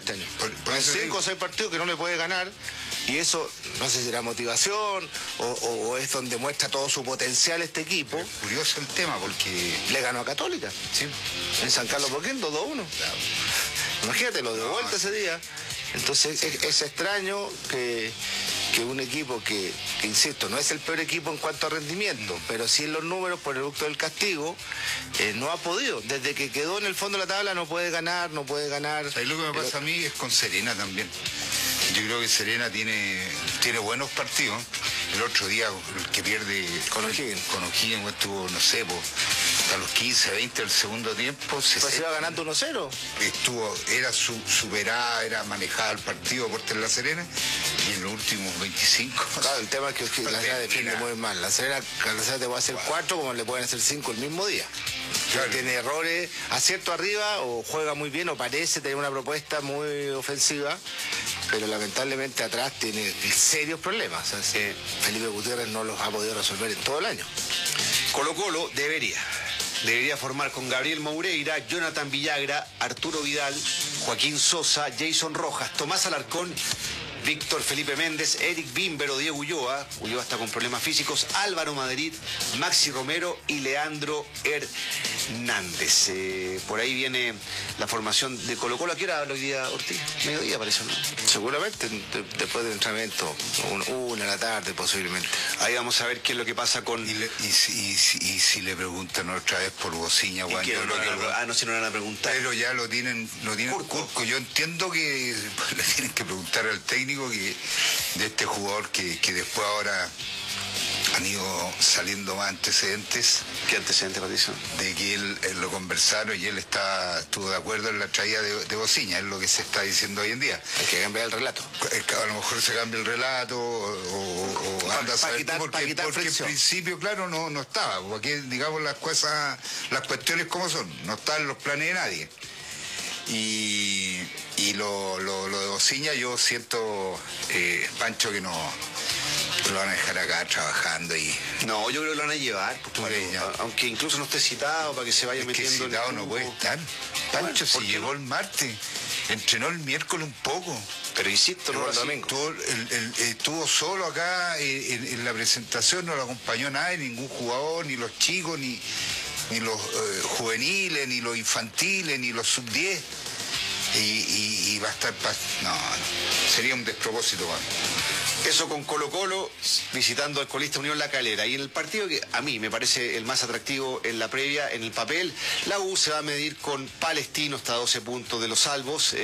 este año. Por en eso 5 o 6 partidos que no le puede ganar, y eso, no sé si era motivación o es donde muestra todo su potencial este equipo. Es curioso el tema, porque... Le ganó a Católica. Sí. En San Carlos Poquendo, 2-1. Claro. Imagínate, lo de vuelta ese día. Entonces es extraño que un equipo que, insisto, no es el peor equipo en cuanto a rendimiento, pero sí en los números, por el producto del castigo, no ha podido. Desde que quedó en el fondo de la tabla no puede ganar. Ahí lo que me pasa a mí es con Serena también. Yo creo que Serena tiene buenos partidos. El otro día, el que pierde con O'Higgins, estuvo, no sé, hasta los 15, 20 del segundo tiempo. Se iba ganando 1-0. Era superada, era manejada el partido por La Serena, y en los últimos 25... Claro, el tema es que la Serena defiende muy mal. La Serena te va a hacer 4 como le pueden hacer 5 el mismo día. Claro. Tiene errores, acierto arriba, o juega muy bien, o parece tener una propuesta muy ofensiva, pero lamentablemente atrás tiene serios problemas. O sea, Felipe Gutiérrez no los ha podido resolver en todo el año. Colo-Colo debería formar con Gabriel Moureira, Jonathan Villagra, Arturo Vidal, Joaquín Sosa, Jason Rojas, Tomás Alarcón, Víctor Felipe Méndez, Eric Bímbero, Diego Ulloa está con problemas físicos, Álvaro Madrid, Maxi Romero y Leandro Hernández. Por ahí viene la formación de Colo-Colo. ¿A qué hora habla hoy día, Ortiz? Mediodía parece, ¿no? Seguramente después del entrenamiento, 1 de la tarde posiblemente. Ahí vamos a ver qué es lo que pasa con... Y si le preguntan otra vez por Bociña, Juan, yo creo que... no, si no le van a preguntar. Pero ya lo tienen Curco. Yo entiendo que le tienen que preguntar al técnico de este jugador que después ahora han ido saliendo más antecedentes. ¿Qué antecedentes, Patricio? De que él lo conversaron y él estuvo de acuerdo en la traída de Bociña, es lo que se está diciendo hoy en día. Hay que cambiar el relato. A lo mejor se cambia el relato o anda a saber porque en principio, claro, no estaba, porque digamos las cuestiones como son, no están en los planes de nadie. Y lo de Bociña, yo siento, Pancho, que no lo van a dejar acá trabajando y... No, yo creo que lo van a llevar, aunque incluso no esté citado, para que se vaya metiendo... Que citado no puede estar. Pancho, si llegó el martes, entrenó el miércoles un poco. Pero insisto, no el domingo. Estuvo solo acá en la presentación, no lo acompañó nadie, ningún jugador, ni los chicos, ni los juveniles, ni los infantiles, ni los sub-10. Y va a estar... No, sería un despropósito, man. Eso con Colo-Colo, visitando al colista Unión La Calera. Y en el partido que a mí me parece el más atractivo en la previa, en el papel, la U se va a medir con Palestino, hasta 12 puntos de los salvos.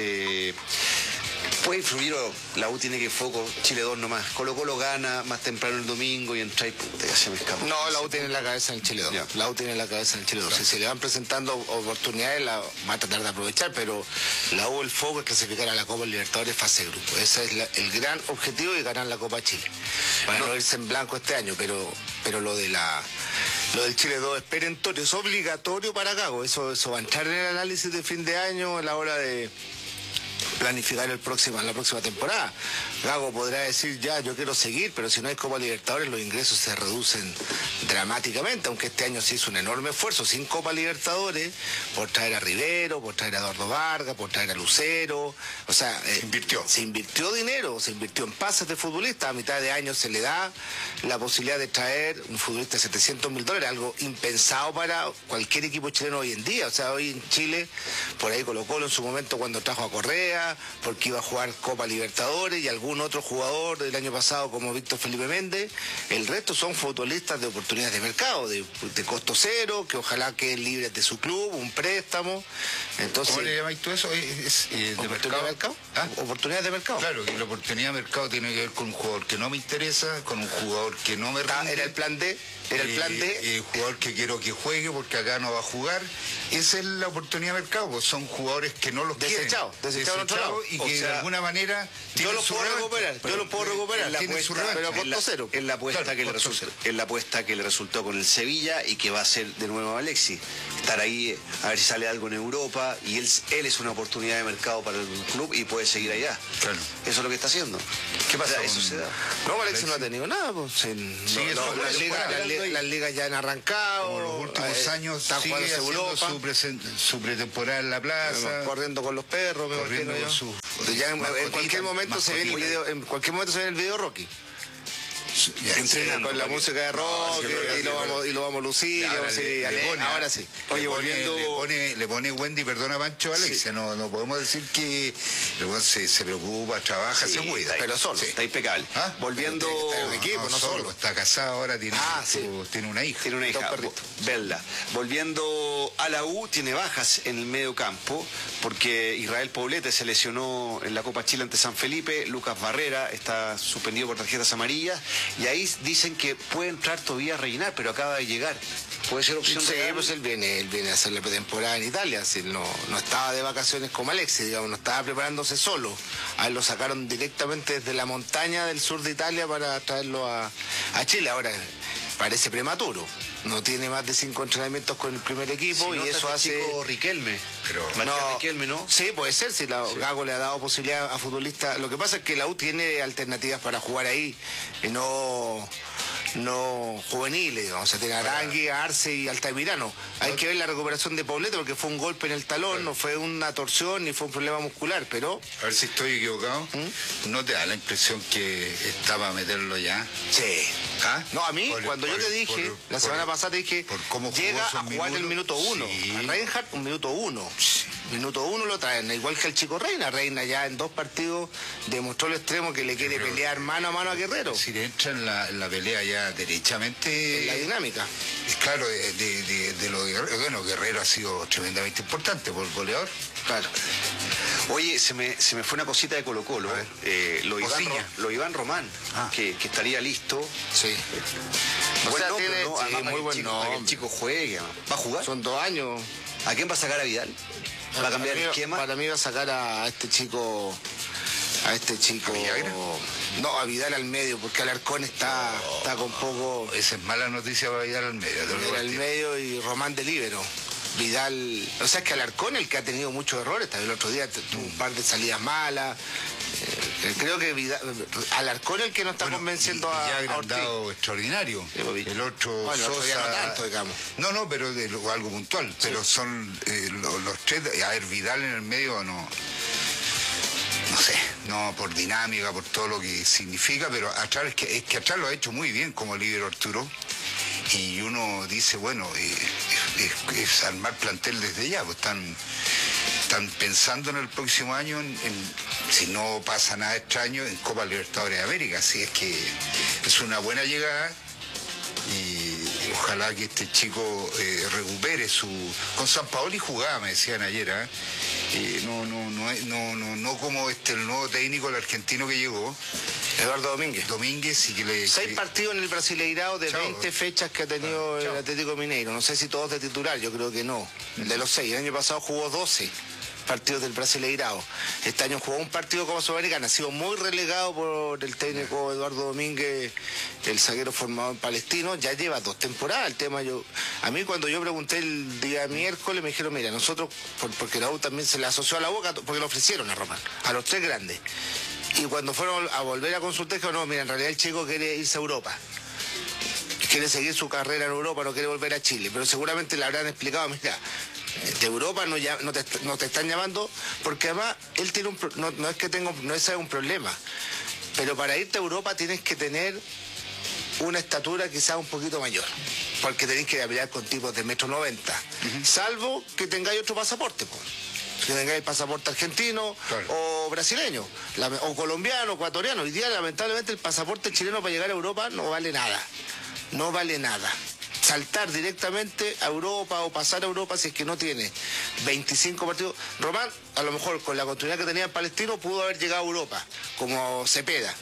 Puede influir, la U tiene que foco, Chile 2 nomás. Colo-Colo gana más temprano el domingo y entra y puta, ya se me escapa. No, la U tiene la cabeza en el Chile 2. Yeah. La U tiene la cabeza en el Chile 2. Si se le van presentando oportunidades, la va a tratar de aprovechar, pero la U, el foco es clasificar a la Copa Libertadores fase de grupo. Ese es el gran objetivo, y ganar la Copa Chile. Para no irse en blanco este año, pero lo del Chile 2 es perentorio, es obligatorio para Gago. Eso va a entrar en el análisis de fin de año a la hora de planificar la próxima temporada. Gago podrá decir, ya, yo quiero seguir, pero si no hay Copa Libertadores, los ingresos se reducen dramáticamente, aunque este año se hizo un enorme esfuerzo sin Copa Libertadores, por traer a Rivero, por traer a Eduardo Vargas, por traer a Lucero. O sea, se invirtió dinero, se invirtió en pases de futbolistas. A mitad de año se le da la posibilidad de traer un futbolista de $700.000, algo impensado para cualquier equipo chileno hoy en día. O sea, hoy en Chile, por ahí Colo-Colo en su momento cuando trajo a Correa, porque iba a jugar Copa Libertadores, y algún otro jugador del año pasado como Víctor Felipe Méndez. El resto son futbolistas de oportunidades de mercado, de costo cero, que ojalá queden libres de su club, un préstamo. Entonces, ¿cómo le llamáis tú eso? ¿De ¿oportunidad de mercado? ¿Ah? ¿Oportunidades de mercado? Claro, que la oportunidad de mercado tiene que ver con un jugador que no me interesa, con un jugador que no me rinde. Era el plan D. Era el plan D. Jugador que quiero que juegue porque acá no va a jugar. Esa es la oportunidad de mercado, pues son jugadores que no los desechados en otro lado. Y que de alguna manera yo los puedo recuperar, pero a costo cero. Es la apuesta, claro, es la apuesta que le resultó con el Sevilla y que va a ser de nuevo a Alexis. Estar ahí, a ver si sale algo en Europa, y él es una oportunidad de mercado para el club y puede seguir allá. Claro. Eso es lo que está haciendo. ¿Qué pasa? Eso se da. No, Alexis no ha tenido nada, pues. Las ligas ya han arrancado. Como los últimos años están jugando Europa. Su pretemporada en la plaza. Corriendo con los perros, Ya en cualquier momento se ve el video, en cualquier momento se ve el video Rocky. Con la música de rock y lo vamos a lucir. Ahora sí. Oye, volviendo. Le pone Wendy, perdona Pancho, Alexia. No podemos decir que se preocupa, trabaja, se cuida. Pero solo, está impecable. Volviendo. Equipo, no solo. Está casado ahora, tiene una hija. Tiene una hija, Belda. Volviendo a la U, tiene bajas en el medio campo, porque Israel Poblete se lesionó en la Copa Chile ante San Felipe, Lucas Barrera está suspendido por tarjetas amarillas. Y ahí dicen que puede entrar todavía a rellenar, pero acaba de llegar. Puede ser opción de... pues él viene a hacer la pretemporada en Italia, así, no estaba de vacaciones como Alexis, digamos, no estaba preparándose solo. A él lo sacaron directamente desde la montaña del sur de Italia para traerlo a Chile. Ahora, parece prematuro. No tiene más de 5 entrenamientos con el primer equipo, y eso hace... Chico Riquelme. Pero Riquelme, ¿no? Sí, puede ser, si Gago le ha dado posibilidad a futbolistas. Lo que pasa es que la U tiene alternativas para jugar ahí, y no juveniles, digamos. O sea, tiene Arangui, Arce y Altamirano. Hay que ver la recuperación de Poblete, porque fue un golpe en el talón, no fue una torsión ni fue un problema muscular, pero... A ver si estoy equivocado. ¿No te da la impresión que está para meterlo ya? Sí. ¿Ah? No, a mí, cuando yo te dije, la semana pasada te dije, llega a jugar el minuto 1. Sí. A Reinhardt, un minuto 1. Sí. Minuto 1 lo traen, igual que el chico Reina. Reina ya en 2 partidos demostró el extremo que le quiere pelear mano a mano a Guerrero. Si le entra en la pelea ya derechamente... En la dinámica. Claro, de lo de Guerrero. Bueno, Guerrero ha sido tremendamente importante por el goleador. Claro. Oye, se me fue una cosita de Colo-Colo. Lo Iván Román, que estaría listo. Sí. Buen nombre, tiene, ¿no? Sí, muy buen nombre. Que el chico juegue. ¿Va a jugar? Son 2 años. ¿A quién va a sacar a Vidal? ¿Va a cambiar el esquema? Para mí va a sacar a este chico... No, a Vidal al medio, porque Alarcón está con poco... Esa es mala noticia para Vidal al medio. Vidal al medio y Román de líbero. Vidal... O sea, es que Alarcón, el que ha tenido muchos errores, también el otro día tuvo un par de salidas malas. Creo que Alarcón el que no está convenciendo a ya agrandado extraordinario. El otro Sosa... no tanto, digamos. No, pero algo puntual. Sí. Pero son los 3... A ver, Vidal en el medio no sé, no por dinámica, por todo lo que significa, pero atrás es que atrás lo ha hecho muy bien como líder Arturo. Y uno dice, bueno, es armar plantel desde ya, pues están pensando en el próximo año, si no pasa nada extraño, en Copa Libertadores de América. Así es que es una buena llegada y ojalá que este chico recupere con San Paoli jugaba, me decían ayer, no como el nuevo técnico, el argentino que llegó, Eduardo Domínguez, y que 6 partidos en el Brasileirao de 20 fechas que ha tenido el Atlético Mineiro. No sé si todos de titular, yo creo que no. De los 6, el año pasado jugó 12 partidos del Brasileirao. Este año jugó un partido como Sudamericana, ha sido muy relegado por el técnico Eduardo Domínguez, el zaguero formado en Palestino. Ya lleva 2 temporadas el tema. A mí cuando yo pregunté el día miércoles me dijeron, mira, nosotros, porque la U también se le asoció a la Boca, porque lo ofrecieron a Román, a los 3 grandes. Y cuando fueron a volver a consultar, dijeron, no, mira, en realidad el chico quiere irse a Europa. Quiere seguir su carrera en Europa, no quiere volver a Chile. Pero seguramente le habrán explicado, mira, de Europa no te están llamando, porque además él tiene no ese es un problema. Pero para irte a Europa tienes que tener una estatura quizás un poquito mayor, porque tenés que pelear con tipos de 1,90 m, salvo que tengáis otro pasaporte, pues. Que tengáis el pasaporte argentino, claro, o brasileño, o colombiano, ecuatoriano. Hoy día, lamentablemente, el pasaporte chileno para llegar a Europa no vale nada. No vale nada. Saltar directamente a Europa o pasar a Europa, si es que no tiene 25 partidos. Román, a lo mejor con la continuidad que tenía en Palestino, pudo haber llegado a Europa, como Cepeda.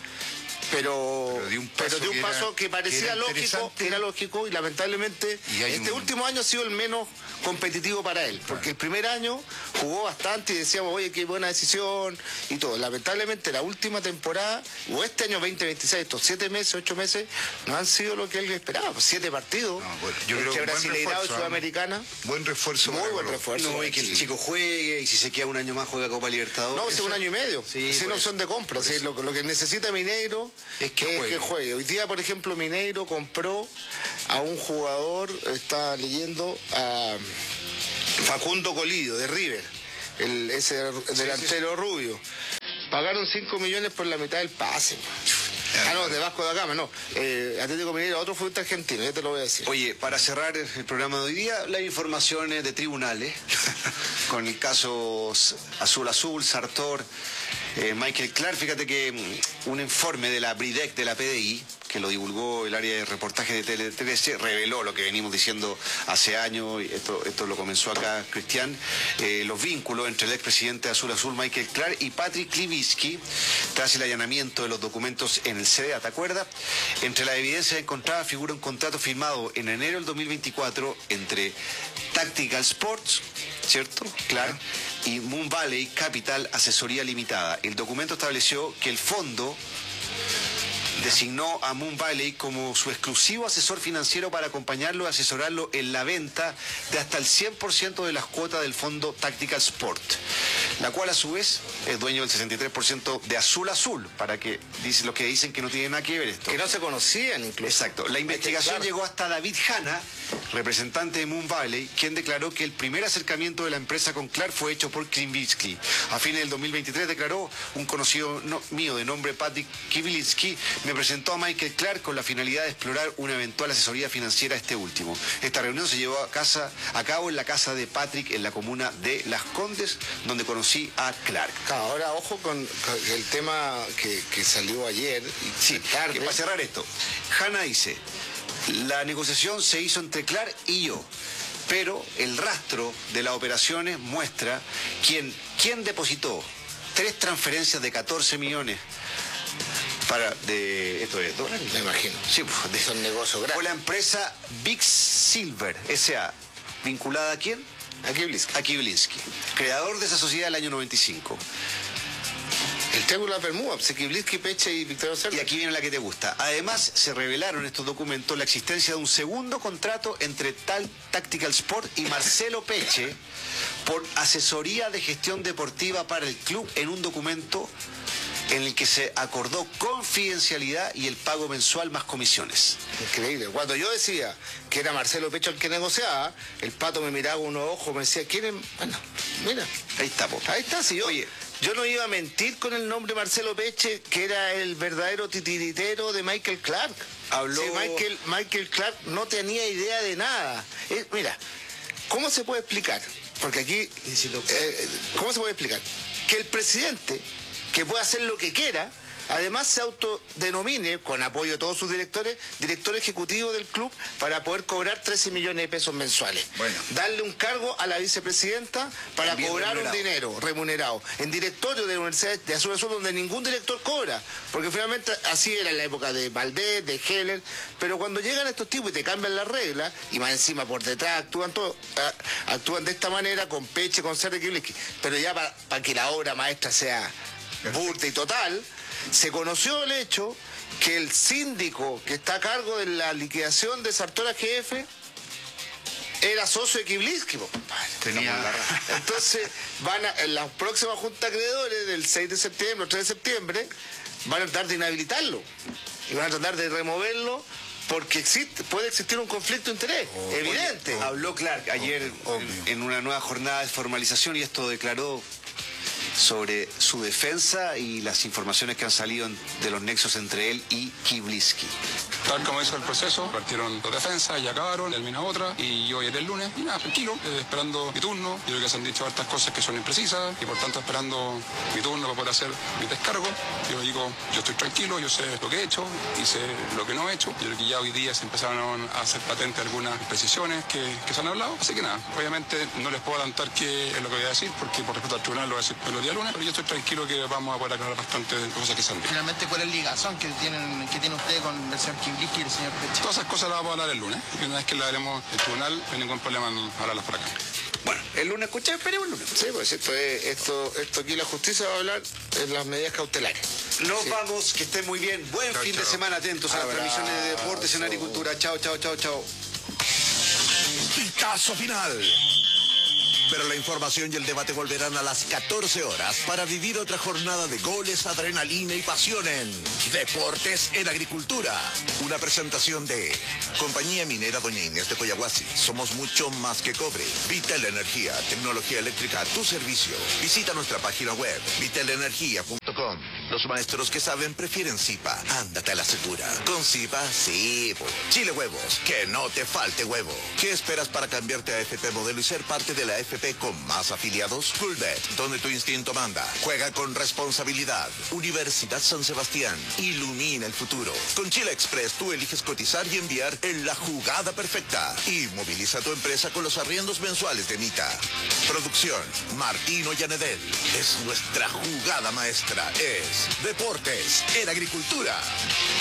Pero dio un paso que parecía lógico, que era lógico, y lamentablemente este último año ha sido el menos competitivo para él, porque el primer año jugó bastante y decíamos, oye, qué buena decisión y todo. Lamentablemente la última temporada, o este año 2026, estos 7 meses, 8 meses, no han sido lo que él esperaba. 7 partidos, yo creo que Brasileirao y Sudamericana. Buen refuerzo. Muy buen refuerzo. No, y que el chico juegue, y si se queda un año más juega Copa Libertadores. No, es un año y medio. Sí, si no son de compra. ¿Sí? Lo que necesita Mineiro es que juegue. Hoy día, por ejemplo, Mineiro compró a un jugador, está leyendo, a Facundo Colidio, de River, ese delantero rubio. Pagaron 5 millones por la mitad del pase. Ah, no, de Vasco da Gama, no. Atlético Mineiro, otro futbolista argentino, ya te lo voy a decir. Oye, para cerrar el programa de hoy día, las informaciones de tribunales, con el caso Azul, Sartor, Michael Clark. Fíjate que un informe de la BRIDEC, de la PDI, que lo divulgó el área de reportaje de Tele 13, reveló lo que venimos diciendo hace años, y esto lo comenzó acá Cristian, los vínculos entre el expresidente de Azul, Michael Clark, y Patrick Klivitsky, tras el allanamiento de los documentos en el CDA, ¿te acuerdas? Entre las evidencias encontradas figura un contrato firmado en enero del 2024 entre Tactical Sports, ¿cierto? Clark, y Moon Valley Capital Asesoría Limitada. El documento estableció que el fondo designó a Moon Valley como su exclusivo asesor financiero para acompañarlo y asesorarlo en la venta de hasta el 100% de las cuotas del fondo Tactical Sport, la cual a su vez es dueño del 63% de Azul, para que dicen los que dicen que no tiene nada que ver esto. Que no se conocían incluso. Exacto. La investigación llegó hasta David Hanna, representante de Moon Valley, quien declaró que el primer acercamiento de la empresa con Clark fue hecho por Klivitsky. A fines del 2023 declaró: un conocido mío de nombre Patrick Klivitsky me presentó a Michael Clark con la finalidad de explorar una eventual asesoría financiera a este último. Esta reunión se llevó a cabo en la casa de Patrick en la comuna de Las Condes, donde conocí a Clark. Ahora, ojo con el tema que salió ayer. Sí, que para cerrar esto, Hanna dice: la negociación se hizo entre Clark y yo, pero el rastro de las operaciones muestra quién depositó 3 transferencias de 14 millones ¿esto es dólares? Me imagino. Sí, pues, son negocios grandes. Fue la empresa Big Silver S.A., ¿vinculada a quién? A Klivitsky. A Klivitsky, creador de esa sociedad del año 95. El triángulo de Bermuda, Klivitsky, Peche y Victoria Cerda. Y aquí viene la que te gusta. Además, se revelaron en estos documentos la existencia de un segundo contrato entre Tactical Sport y Marcelo Peche por asesoría de gestión deportiva para el club, en un documento en el que se acordó confidencialidad y el pago mensual más comisiones. Increíble. Cuando yo decía que era Marcelo Peche el que negociaba, el Pato me miraba unos ojos, me decía: ¿quieren? Bueno, mira. Ahí está, po. Ahí está, sí. Oye, yo no iba a mentir con el nombre Marcelo Peche, que era el verdadero titiritero de Michael Clark. Habló... Sí, Michael Clark no tenía idea de nada. Mira, ¿cómo se puede explicar? Porque aquí, ¿cómo se puede explicar? Que el presidente, que puede hacer lo que quiera, además se autodenomine, con apoyo de todos sus directores, director ejecutivo del club, para poder cobrar 13 millones de pesos mensuales. Bueno. Darle un cargo a la vicepresidenta para bien cobrar remunerado. un dinero remunerado en directorio de la Universidad de Azul, donde ningún director cobra, porque finalmente así era en la época de Valdés, de Heller, pero cuando llegan estos tipos y te cambian las reglas, y más encima por detrás actúan de esta manera, con Peche, con Cerda y Klivitsky, pero ya para que la obra maestra sea burda y total, se conoció el hecho que el síndico que está a cargo de la liquidación de Sartor AGF era socio de Klivitsky. Entonces, en la próxima junta de acreedores del 6 de septiembre o 3 de septiembre, van a tratar de inhabilitarlo y van a tratar de removerlo, porque puede existir un conflicto de interés, evidente. Habló Clark ayer en una nueva jornada de formalización, y esto declaró sobre su defensa y las informaciones que han salido de los nexos entre él y Klivitsky. Tal como hizo el proceso, partieron dos defensas y acabaron, termina otra, y yo llegué el lunes, y nada, tranquilo, esperando mi turno. Yo creo que se han dicho hartas cosas que son imprecisas, y por tanto esperando mi turno para poder hacer mi descargo. Yo digo, yo estoy tranquilo, yo sé lo que he hecho y sé lo que no he hecho. Yo creo que ya hoy día se empezaron a hacer patentes algunas precisiones que se han hablado, así que nada, obviamente no les puedo adelantar qué es lo que voy a decir, porque por respeto al tribunal lo voy a decir el día lunes, pero yo estoy tranquilo que vamos a poder aclarar bastante cosas que se han dicho. Finalmente, ¿cuál es la ligazón que tiene usted con el señor Klivitsky y el señor Peche? Todas esas cosas las vamos a hablar el lunes, y una vez que las haremos el tribunal, no hay ningún problema en hablarlas por acá. Bueno, el lunes escuché, esperemos el lunes. Sí, pues esto aquí la justicia va a hablar en las medidas cautelares. Nos vamos, que estén muy bien. Buen fin de semana, atentos a las transmisiones de deportes en Agricultura. Chao, chao, chao, chao. Pitazo final. Pero la información y el debate volverán a las 14 horas para vivir otra jornada de goles, adrenalina y pasión en Deportes en Agricultura. Una presentación de Compañía Minera Doña Inés de Coyahuasi. Somos mucho más que cobre. Vital Energía, tecnología eléctrica a tu servicio. Visita nuestra página web vitalenergia.com. Chile.com. Los maestros que saben prefieren Zipa. Ándate a la segura. Con Zipa, sí. Chile Huevos. Que no te falte huevo. ¿Qué esperas para cambiarte a FP Modelo y ser parte de la FP con más afiliados? Fullbet, donde tu instinto manda. Juega con responsabilidad. Universidad San Sebastián. Ilumina el futuro. Con Chile Express tú eliges cotizar y enviar en la jugada perfecta. Y moviliza tu empresa con los arriendos mensuales de Mita. Producción Martino Yanedel. Es nuestra jugada maestra. Es Deportes en Agricultura.